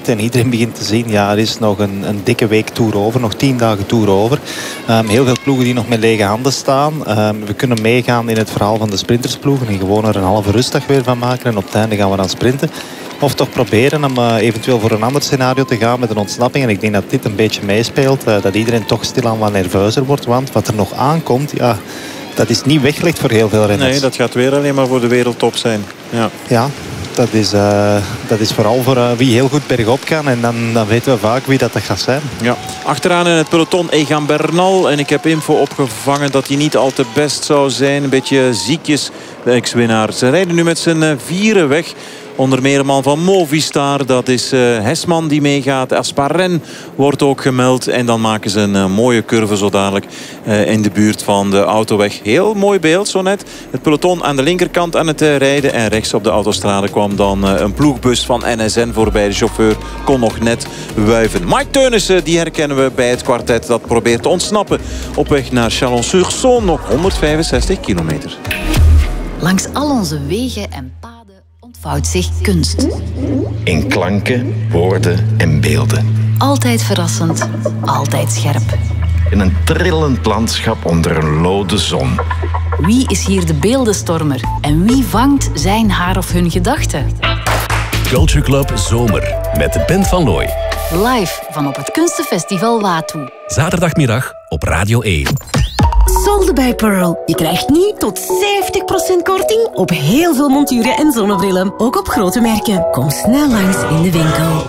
zegt en iedereen begint te zien, ja, er is nog een dikke week Tour over, nog 10 dagen Tour over. Heel veel ploegen die nog met lege handen staan. We kunnen meegaan in het verhaal van de sprintersploegen en gewoon er een halve rustdag weer van maken en op het einde gaan we dan sprinten. Of toch proberen om eventueel voor een ander scenario te gaan met een ontsnapping. En ik denk dat dit een beetje meespeelt. Dat iedereen toch stilaan wat nerveuzer wordt. Want wat er nog aankomt, ja, dat is niet weggelegd voor heel veel renners. Nee, dat gaat weer alleen maar voor de wereldtop zijn. Ja, dat is vooral voor wie heel goed bergop kan. En dan weten we vaak wie dat gaat zijn. Ja. Achteraan in het peloton Egan Bernal. En ik heb info opgevangen dat hij niet al te best zou zijn. Een beetje ziekjes, de ex-winnaar. Ze rijden nu met z'n vieren weg. Onder meer een man van Movistar. Dat is Hesman die meegaat. Asparen wordt ook gemeld. En dan maken ze een mooie curve zo dadelijk in de buurt van de autoweg. Heel mooi beeld zo net. Het peloton aan de linkerkant aan het rijden. En rechts op de autostrade kwam dan een ploegbus van NSN voorbij. De chauffeur kon nog net wuiven. Mike Teunissen, die herkennen we bij het kwartet. Dat probeert te ontsnappen. Op weg naar Chalon-sur-Saône. Nog 165 kilometer. Langs al onze wegen en paden ontvouwt zich kunst. In klanken, woorden en beelden. Altijd verrassend, altijd scherp. In een trillend landschap onder een lode zon. Wie is hier de beeldenstormer en wie vangt zijn haar of hun gedachten? Culture Club Zomer met Ben van Looy. Live van op het Kunstenfestival Watoe. Zaterdagmiddag op Radio 1. Solde bij Pearl. Je krijgt nu tot 50% korting op heel veel monturen en zonnebrillen. Ook op grote merken. Kom snel langs in de winkel.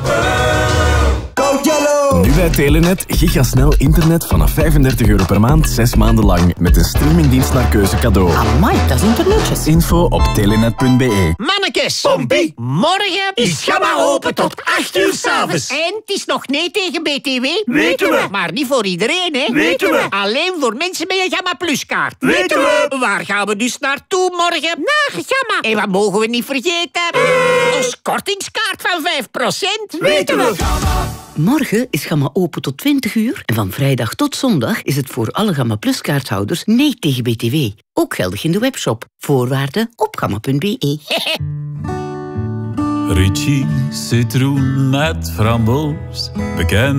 Nu bij Telenet gigasnel internet vanaf €35 per maand, 6 maanden lang. Met de streamingdienst naar keuze cadeau. Amai, dat is internetjes. Info op telenet.be. Mannekes, Pompie, morgen is Gamma open tot 8 uur 's avonds. En het is nog nee tegen BTW? Weten we. Maar niet voor iedereen, hè? Weten we. Alleen voor mensen met een Gamma Plus kaart. Weten we. Waar gaan we dus naartoe morgen? Naar Gamma. En wat mogen we niet vergeten? Ons kortingskaart van 5%. Weten we. Morgen is Gamma open tot 20 uur. En van vrijdag tot zondag is het voor alle Gamma Plus kaarthouders nee tegen BTW. Ook geldig in de webshop. Voorwaarden op gamma.be. Ritchie, citroen met framboos. Bekend.